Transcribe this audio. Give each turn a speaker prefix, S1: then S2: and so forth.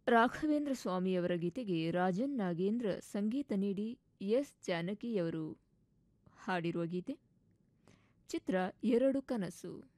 S1: ರಾಘವೇಂದ್ರ ಸ್ವಾಮಿಯವರ ಗೀತೆಗೆ ರಾಜನ್ ನಾಗೇಂದ್ರ ಸಂಗೀತ ನೀಡಿ ಎಸ್ ಜಾನಕಿಯವರು ಹಾಡಿರುವ ಗೀತೆ. ಚಿತ್ರ ಎರಡು ಕನಸು.